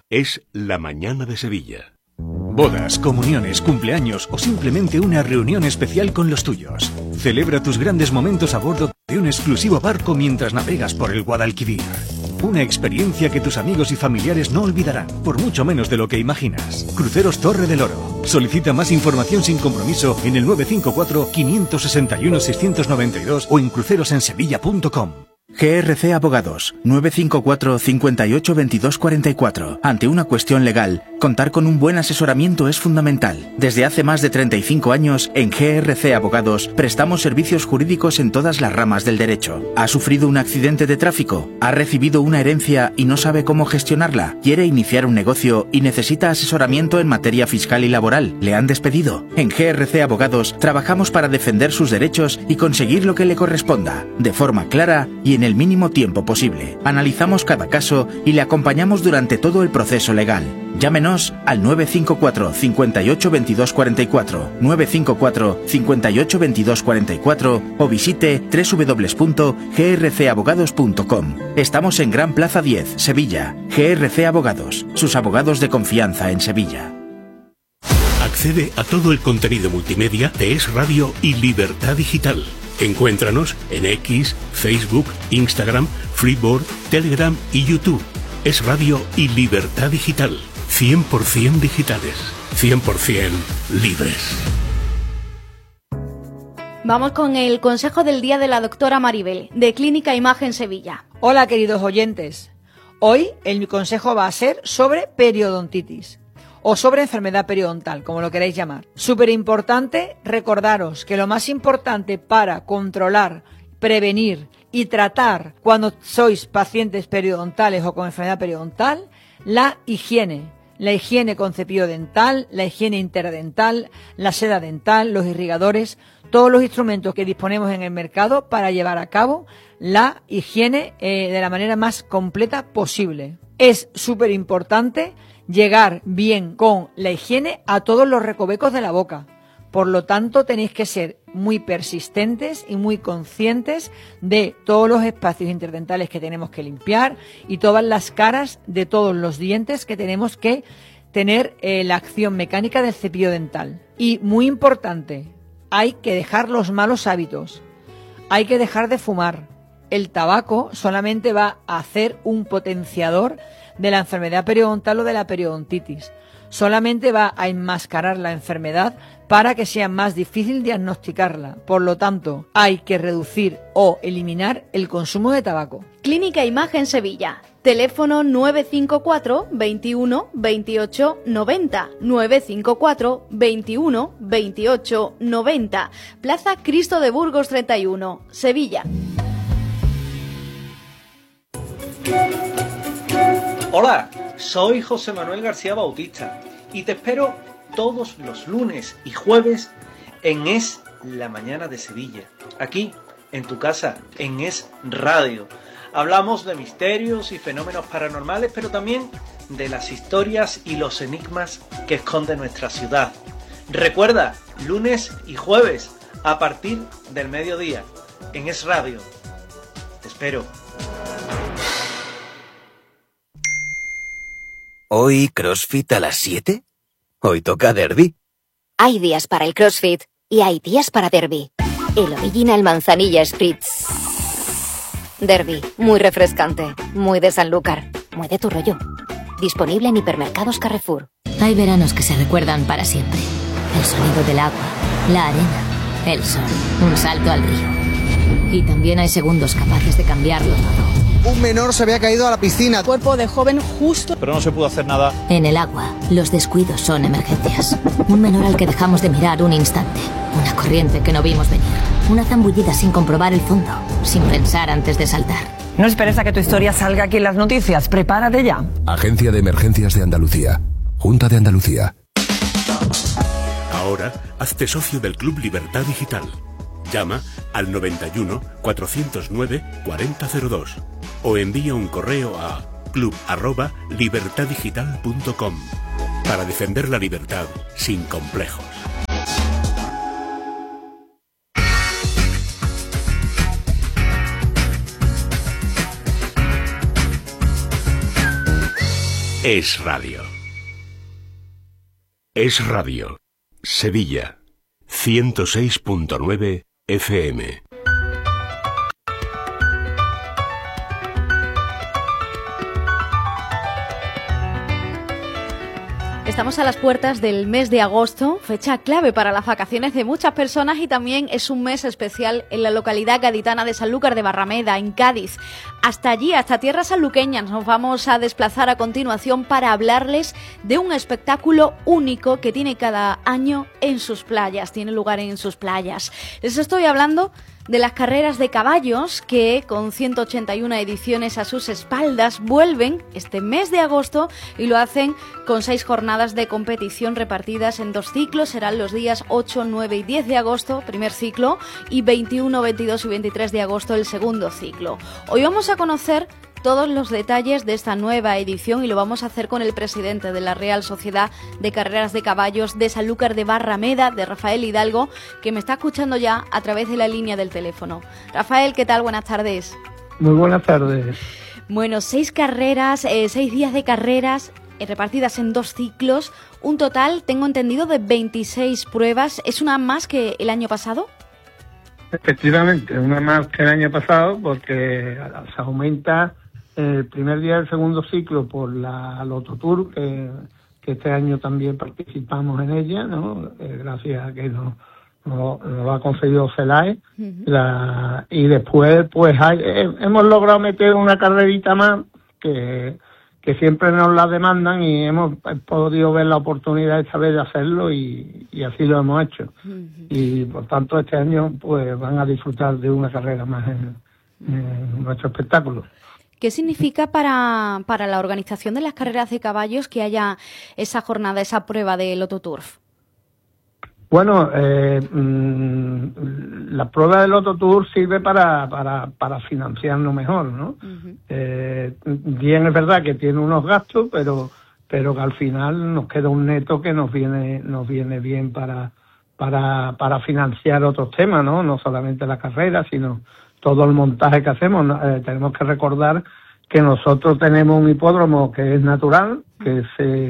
es La Mañana de Sevilla. Bodas, comuniones, cumpleaños o simplemente una reunión especial con los tuyos. Celebra tus grandes momentos a bordo de un exclusivo barco mientras navegas por el Guadalquivir. Una experiencia que tus amigos y familiares no olvidarán, por mucho menos de lo que imaginas. Cruceros Torre del Oro. Solicita más información sin compromiso en el 954-561-692 o en crucerosensevilla.com. GRC Abogados, 954 58 22 44. Ante una cuestión legal, contar con un buen asesoramiento es fundamental. Desde hace más de 35 años, en GRC Abogados, prestamos servicios jurídicos en todas las ramas del derecho. ¿Ha sufrido un accidente de tráfico? ¿Ha recibido una herencia y no sabe cómo gestionarla? ¿Quiere iniciar un negocio y necesita asesoramiento en materia fiscal y laboral? ¿Le han despedido? En GRC Abogados, trabajamos para defender sus derechos y conseguir lo que le corresponda, de forma clara y en el mínimo tiempo posible. Analizamos cada caso y le acompañamos durante todo el proceso legal. Llámenos al 954 58 22 44, 954 58 22 44 o visite www.grcabogados.com. Estamos en Gran Plaza 10, Sevilla. GRC Abogados, sus abogados de confianza en Sevilla. Accede a todo el contenido multimedia de Es Radio y Libertad Digital. Encuéntranos en X, Facebook, Instagram, Freeboard, Telegram y YouTube. Es Radio y Libertad Digital. 100% digitales. 100% libres. Vamos con el consejo del día de la doctora Maribel, de Clínica Imagen Sevilla. Hola, queridos oyentes. Hoy mi consejo va a ser sobre periodontitis o sobre enfermedad periodontal, como lo queráis llamar. Súper importante recordaros que lo más importante para controlar, prevenir y tratar cuando sois pacientes periodontales o con enfermedad periodontal, la higiene. La higiene con cepillo dental, la higiene interdental, la seda dental, los irrigadores, todos los instrumentos que disponemos en el mercado para llevar a cabo la higiene de la manera más completa posible. Es súper importante llegar bien con la higiene a todos los recovecos de la boca. Por lo tanto, tenéis que ser muy persistentes y muy conscientes de todos los espacios interdentales que tenemos que limpiar y todas las caras de todos los dientes que tenemos que tener la acción mecánica del cepillo dental. Y muy importante, hay que dejar los malos hábitos. Hay que dejar de fumar. El tabaco solamente va a hacer un potenciador de la enfermedad periodontal o de la periodontitis. Solamente va a enmascarar la enfermedad para que sea más difícil diagnosticarla. Por lo tanto, hay que reducir o eliminar el consumo de tabaco. Clínica Imagen Sevilla. Teléfono 954 21 28 90. 954 21 28 90. Plaza Cristo de Burgos 31, Sevilla. Hola, soy José Manuel García Bautista y te espero todos los lunes y jueves en Es la Mañana de Sevilla, aquí en tu casa, en Es Radio. Hablamos de misterios y fenómenos paranormales, pero también de las historias y los enigmas que esconde nuestra ciudad. Recuerda, lunes y jueves a partir del mediodía en Es Radio. Te espero. ¿Hoy CrossFit a las 7? ¿Hoy toca derbi? Hay días para el CrossFit y hay días para derbi. El Original Manzanilla Spritz. Derbi, muy refrescante, muy de Sanlúcar, muy de tu rollo. Disponible en hipermercados Carrefour. Hay veranos que se recuerdan para siempre. El sonido del agua, la arena, el sol, un salto al río. Y también hay segundos capaces de cambiarlo todo. Un menor se había caído a la piscina. Cuerpo de joven justo. Pero no se pudo hacer nada. En el agua, los descuidos son emergencias. Un menor al que dejamos de mirar un instante. Una corriente que no vimos venir. Una zambullida sin comprobar el fondo. Sin pensar antes de saltar. No esperes a que tu historia salga aquí en las noticias. Prepárate ya. Agencia de Emergencias de Andalucía. Junta de Andalucía. Ahora, hazte socio del Club Libertad Digital. Llama al 91 409 4002 o envía un correo a club@libertaddigital.com para defender la libertad sin complejos. Es Radio. Es Radio. Sevilla. 106.9 FM. Estamos a las puertas del mes de agosto, fecha clave para las vacaciones de muchas personas y también es un mes especial en la localidad gaditana de Sanlúcar de Barrameda, en Cádiz. Hasta allí, hasta tierras sanluqueñas, nos vamos a desplazar a continuación para hablarles de un espectáculo único que tiene cada año en sus playas, tiene lugar en sus playas. Les estoy hablando de las carreras de caballos que, con 181 ediciones a sus espaldas, vuelven este mes de agosto y lo hacen con 6 jornadas de competición repartidas en 2 ciclos. Serán los días 8, 9 y 10 de agosto, primer ciclo, y 21, 22 y 23 de agosto, el segundo ciclo. Hoy vamos a conocer todos los detalles de esta nueva edición y lo vamos a hacer con el presidente de la Real Sociedad de Carreras de Caballos de Sanlúcar de Barrameda, de Rafael Hidalgo, que me está escuchando ya a través de la línea del teléfono. Rafael, ¿qué tal? Buenas tardes. Muy buenas tardes. Bueno, 6 carreras, 6 días de carreras repartidas en 2 ciclos, un total, tengo entendido, de 26 pruebas. ¿Es una más que el año pasado? Efectivamente, una más que el año pasado porque se aumenta el primer día del segundo ciclo por la Loto Tour, que este año también participamos en ella, ¿no? Gracias a que nos lo ha concedido CELAE. Y después pues hemos logrado meter una carrerita más que siempre nos la demandan y hemos podido ver la oportunidad esta vez de hacerlo y así lo hemos hecho. Y por tanto este año pues van a disfrutar de una carrera más en nuestro espectáculo. ¿Qué significa para la organización de las carreras de caballos que haya esa jornada, esa prueba de Loto Turf? Bueno, la prueba de Loto Tour sirve para financiarnos mejor, ¿no? Bien, es verdad que tiene unos gastos, pero que al final nos queda un neto que nos viene bien para financiar otros temas, ¿no? No solamente la carrera, sino todo el montaje que hacemos. Tenemos que recordar que nosotros tenemos un hipódromo que es natural, que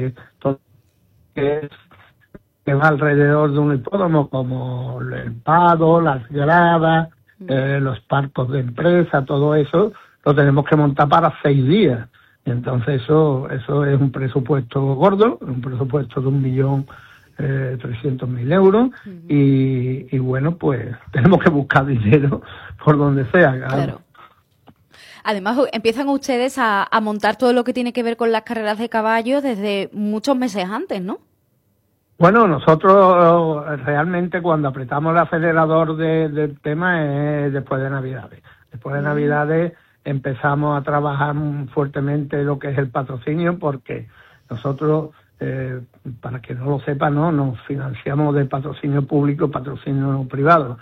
va alrededor de un hipódromo, como el Pado, las gradas, los parcos de empresa, todo eso lo tenemos que montar para 6 días. Entonces eso es un presupuesto gordo, un presupuesto de 1.300.000 euros y bueno, pues tenemos que buscar dinero por donde sea. Claro. Además, empiezan ustedes a montar todo lo que tiene que ver con las carreras de caballos desde muchos meses antes, ¿no? Bueno, nosotros realmente cuando apretamos el acelerador del tema es después de Navidades. Después de Navidades empezamos a trabajar fuertemente lo que es el patrocinio, porque nosotros, para que no lo sepa, no nos financiamos de patrocinio público, patrocinio privado.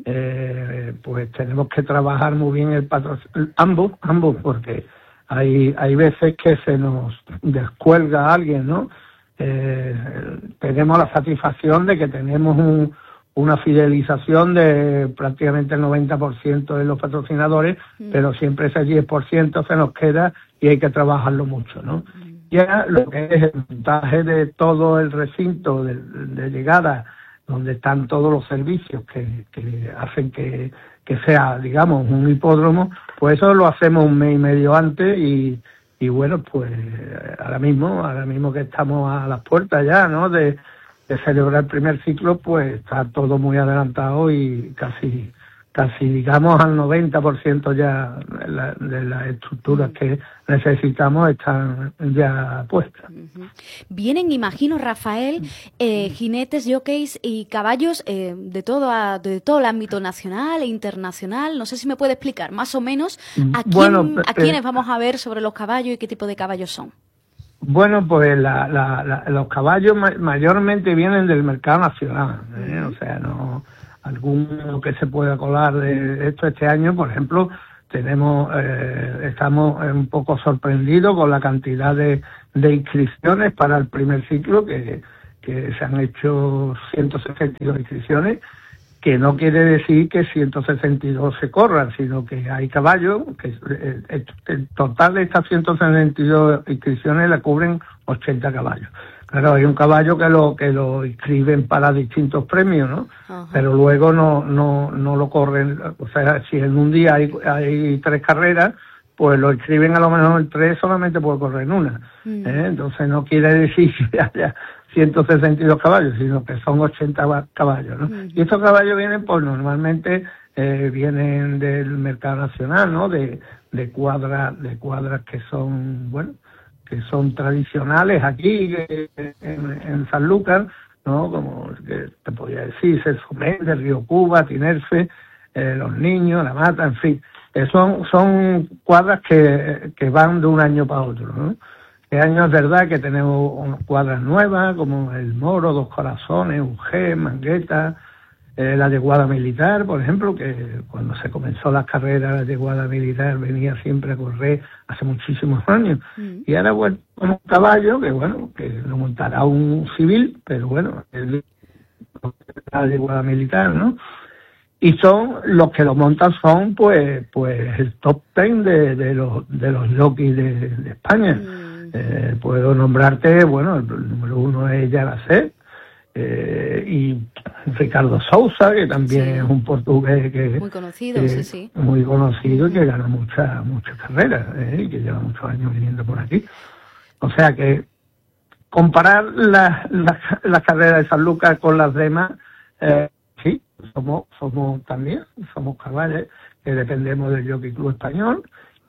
Pues tenemos que trabajar muy bien el ambos, porque hay veces que se nos descuelga a alguien, ¿no? Tenemos la satisfacción de que tenemos una fidelización de prácticamente el 90% de los patrocinadores, pero siempre ese 10% se nos queda y hay que trabajarlo mucho, ¿no? Ya lo que es el montaje de todo el recinto de llegada, donde están todos los servicios que hacen que sea, digamos, un hipódromo, pues eso lo hacemos 1 mes y medio antes y bueno, pues ahora mismo que estamos a las puertas ya, ¿no? De celebrar el primer ciclo, pues está todo muy adelantado y casi digamos al 90% ya de las estructuras que necesitamos están ya puestas. Vienen, imagino, Rafael, jinetes, jockeys y caballos de todo el ámbito nacional e internacional. No sé si me puede explicar más o menos a quiénes vamos a ver sobre los caballos y qué tipo de caballos son. Bueno, pues los caballos mayormente vienen del mercado nacional, o sea, no alguno que se pueda colar de esto este año, por ejemplo, estamos un poco sorprendidos con la cantidad de inscripciones para el primer ciclo, que se han hecho 162 inscripciones que no quiere decir que 162 se corran, sino que hay caballos, que el total de estas 162 inscripciones la cubren 80 caballos. Claro, hay un caballo que lo inscriben para distintos premios, ¿no? Ajá. Pero luego no lo corren. O sea, si en un día hay 3 carreras, pues lo inscriben a lo mejor en 3, solamente puede correr en una. Entonces no quiere decir que haya 162 caballos, sino que son 80 caballos, ¿no? Y estos caballos vienen, pues normalmente vienen del mercado nacional, ¿no? De cuadras que son, bueno, que son tradicionales aquí en Sanlúcar, ¿no? Como que te podría decir, Celso Méndez, Río Cuba, Tinerfe, Los Niños, La Mata, en fin. Son cuadras que van de un año para otro, ¿no? Este año es verdad que tenemos cuadras nuevas, como el Moro, Dos Corazones, UG, Mangueta, la yeguada militar, por ejemplo, que cuando se comenzó las carreras, la yeguada militar venía siempre a correr hace muchísimos años. Y ahora, bueno, con un caballo, que bueno, que lo montará un civil, pero bueno, es la yeguada militar, ¿no? Y son, los que lo montan son, pues el top 10 de los jockeys de España. Puedo nombrarte, bueno, el número 1 es Yaracet, y Ricardo Sousa, que también es un portugués que muy conocido, sí. Muy conocido y que gana muchas carreras, y que lleva muchos años viniendo por aquí. O sea que comparar las carreras de Sanlúcar con las demás, sí, somos caballos que dependemos del Jockey Club Español.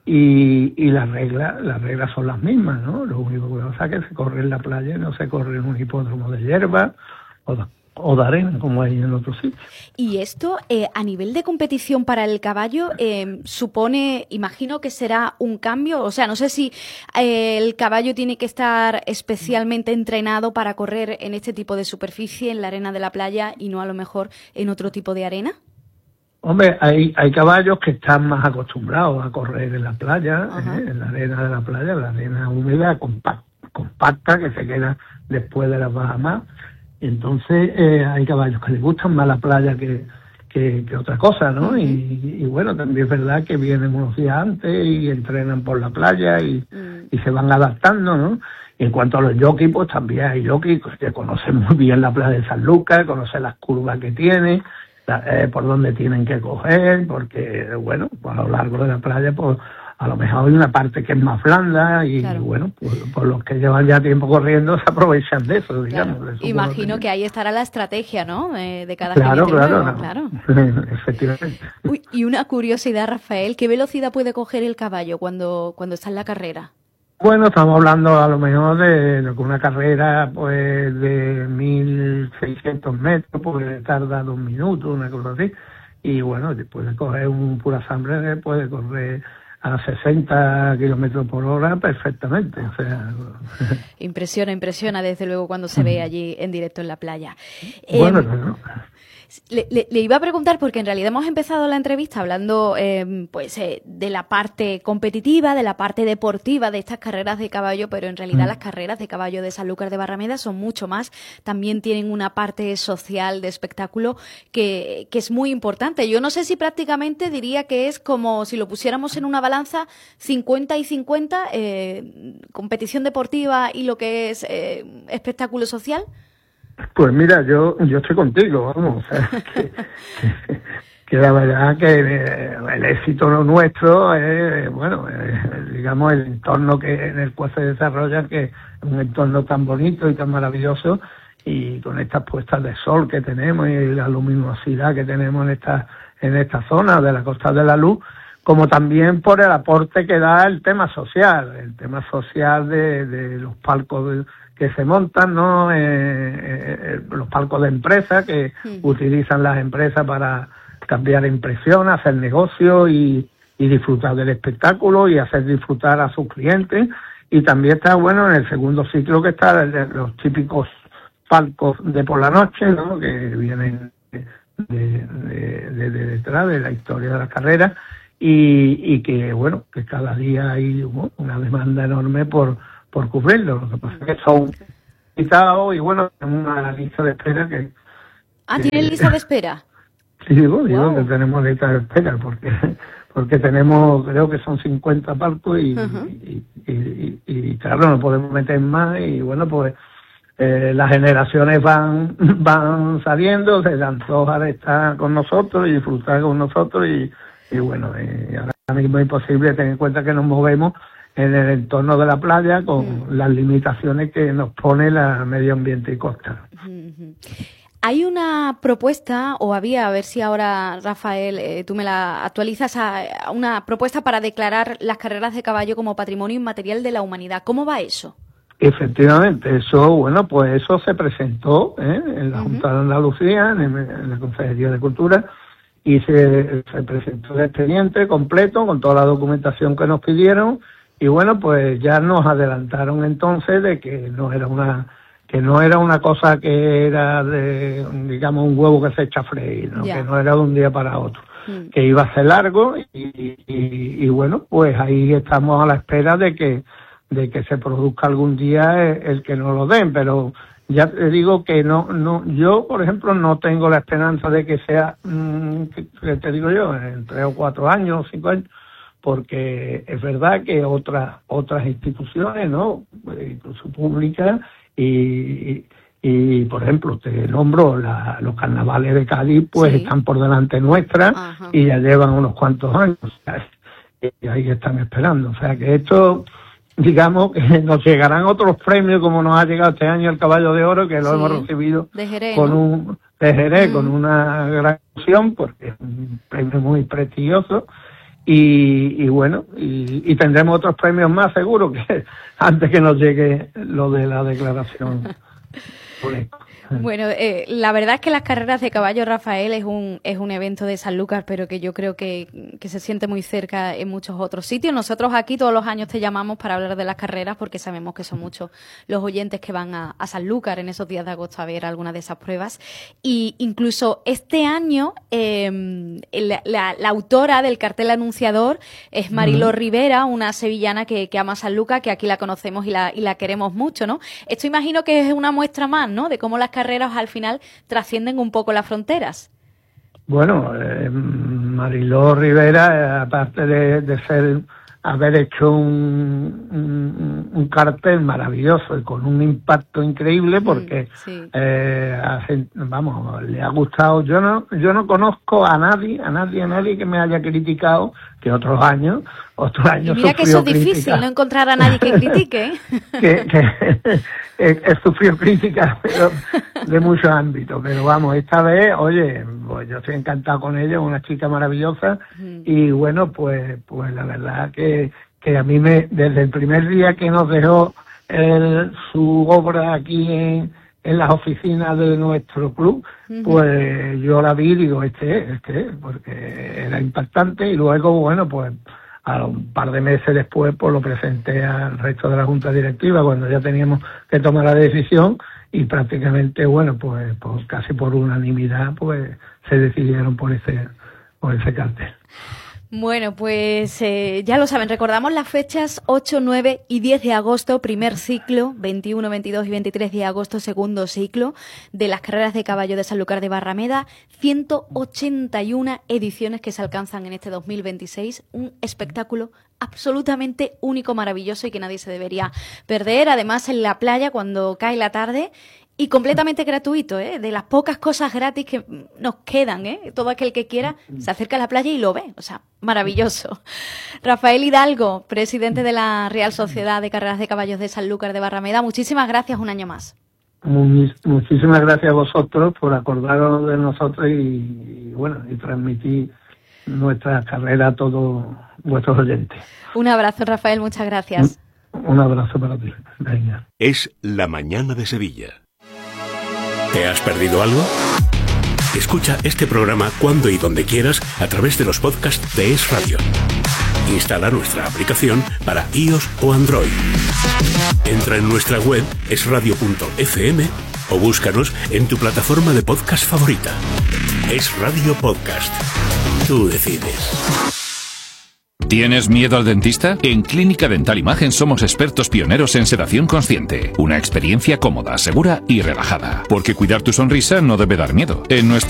Y las reglas son las mismas, ¿no? Lo único que pasa es que se corre en la playa y no se corre en un hipódromo de hierba o de arena, como hay en otros sitios. Y esto, a nivel de competición para el caballo, supone, imagino que será un cambio, o sea, no sé si el caballo tiene que estar especialmente entrenado para correr en este tipo de superficie, en la arena de la playa, y no a lo mejor en otro tipo de arena. Hombre, hay caballos que están más acostumbrados a correr en la playa, en la arena de la playa, la arena húmeda, compacta, que se queda después de las Bahamas. Entonces, hay caballos que les gustan más la playa que otra cosa, ¿no? Y bueno, también es verdad que vienen unos días antes y entrenan por la playa y se van adaptando, ¿no? Y en cuanto a los jockeys, pues también hay jockeys que conocen muy bien la playa de Sanlúcar, conocen las curvas que tiene, por dónde tienen que coger, porque, bueno, pues a lo largo de la playa, pues a lo mejor hay una parte que es más blanda y, claro, bueno, pues por los que llevan ya tiempo corriendo se aprovechan de eso, digamos. Claro. Imagino que ahí estará la estrategia, ¿no? De cada jinete nuevo, no. Claro. Efectivamente. Uy, y una curiosidad, Rafael, ¿qué velocidad puede coger el caballo cuando está en la carrera? Bueno, estamos hablando a lo mejor de una carrera pues de 1.600 metros, pues tarda 2 minutos, una cosa así. Y bueno, puede coger un pura sangre, puede correr a 60 kilómetros por hora perfectamente. O sea, impresiona desde luego cuando se ve allí en directo en la playa. Bueno, no. Le iba a preguntar, porque en realidad hemos empezado la entrevista hablando de la parte competitiva, de la parte deportiva de estas carreras de caballo, pero en realidad las carreras de caballo de Sanlúcar de Barrameda son mucho más. También tienen una parte social de espectáculo que es muy importante. Yo no sé si prácticamente diría que es como si lo pusiéramos en una balanza 50 y 50, competición deportiva y lo que es espectáculo social. Pues mira, yo estoy contigo, vamos, o sea, que la verdad que el éxito nuestro es, bueno, digamos, el entorno en el cual se desarrolla, que es un entorno tan bonito y tan maravilloso, y con estas puestas de sol que tenemos y la luminosidad que tenemos en esta zona de la Costa de la Luz, como también por el aporte que da el tema social de los palcos que se montan, ¿no? Los palcos de empresas que utilizan las empresas para cambiar impresión, hacer negocio y disfrutar del espectáculo y hacer disfrutar a sus clientes. Y también está, bueno, en el segundo ciclo, que está los típicos palcos de por la noche, ¿no? Que vienen de detrás de la historia de la carrera, y que, bueno, que cada día hay una demanda enorme por cubrirlo. Lo que pasa es que son invitados y, bueno, tenemos una lista de espera que... ¿tienen lista de espera? Sí, digo que tenemos lista de espera, porque tenemos, creo que son 50 partos y claro, no podemos meter más y bueno, pues las generaciones van saliendo, se le antoja de estar con nosotros y disfrutar con nosotros y bueno, ahora mismo es imposible tener en cuenta que nos movemos en el entorno de la playa con las limitaciones que nos pone el medio ambiente y costa. Hay una propuesta, o había, a ver si ahora, Rafael, tú me la actualizas, una propuesta para declarar las carreras de caballo como patrimonio inmaterial de la humanidad. ¿Cómo va eso? Efectivamente, eso se presentó en la Junta de Andalucía, en la Consejería de Cultura, y se presentó el expediente completo con toda la documentación que nos pidieron, y bueno, pues ya nos adelantaron entonces de que no era una cosa que era de, digamos, un huevo que se echa a freír, ¿no? Que no era de un día para otro, que iba a ser largo y bueno, pues ahí estamos a la espera de que se produzca algún día el que nos lo den, pero ya te digo que no yo, por ejemplo, no tengo la esperanza de que sea, que te digo yo, en 3 o 4 años, 5 años, porque es verdad que otras instituciones, ¿no?, incluso públicas, y por ejemplo te nombro los carnavales de Cádiz, pues están por delante nuestra y ya llevan unos cuantos años, y ahí están esperando, o sea que esto, digamos que nos llegarán otros premios como nos ha llegado este año el Caballo de Oro, que lo hemos recibido de Jerez, con con una gran emoción, porque es un premio muy prestigioso. Y bueno, y tendremos otros premios más seguro que antes que nos llegue lo de la declaración. Bueno, la verdad es que las carreras de caballo, Rafael, es un evento de Sanlúcar, pero que yo creo que se siente muy cerca en muchos otros sitios. Nosotros aquí todos los años te llamamos para hablar de las carreras porque sabemos que son muchos los oyentes que van a Sanlúcar en esos días de agosto a ver alguna de esas pruebas. Y incluso este año la autora del cartel anunciador es Mariló Rivera, una sevillana que ama Sanlúcar, que aquí la conocemos y la queremos mucho, ¿no? Esto imagino que es una muestra más, ¿no?, de cómo las carreras al final trascienden un poco las fronteras. Bueno, Mariló Rivera, aparte de haber hecho un cartel maravilloso y con un impacto increíble, porque le ha gustado. Yo no conozco a nadie que me haya criticado, que otros años y mira que eso es difícil, no encontrar a nadie que critique. He sufrido críticas de muchos ámbitos, pero vamos, esta vez, oye, pues yo estoy encantado con ella, una chica maravillosa, y bueno, pues la verdad que a mí desde el primer día que nos dejó su obra aquí en las oficinas de nuestro club, pues yo la vi y digo, porque era impactante, y luego, bueno, pues a un par de meses después pues lo presenté al resto de la junta directiva cuando ya teníamos que tomar la decisión, y prácticamente, bueno, pues casi por unanimidad pues se decidieron por ese cartel. Bueno, pues ya lo saben, recordamos las fechas 8, 9 y 10 de agosto, primer ciclo, 21, 22 y 23 de agosto, segundo ciclo de las carreras de caballo de Sanlúcar de Barrameda, 181 ediciones que se alcanzan en este 2026, un espectáculo absolutamente único, maravilloso y que nadie se debería perder, además en la playa cuando cae la tarde. Y completamente gratuito, de las pocas cosas gratis que nos quedan, todo aquel que quiera se acerca a la playa y lo ve, o sea, maravilloso. Rafael Hidalgo, presidente de la Real Sociedad de Carreras de Caballos de Sanlúcar de Barrameda, muchísimas gracias un año más. Muchísimas gracias a vosotros por acordaros de nosotros y bueno, y transmitir nuestra carrera a todos vuestros oyentes. Un abrazo, Rafael, muchas gracias. Un abrazo para ti. Venga. Es La Mañana de Sevilla. ¿Te has perdido algo? Escucha este programa cuando y donde quieras a través de los podcasts de Es Radio. Instala nuestra aplicación para iOS o Android. Entra en nuestra web esradio.fm o búscanos en tu plataforma de podcast favorita. Es Radio Podcast. Tú decides. ¿Tienes miedo al dentista? En Clínica Dental Imagen somos expertos pioneros en sedación consciente. Una experiencia cómoda, segura y relajada. Porque cuidar tu sonrisa no debe dar miedo. En nuestra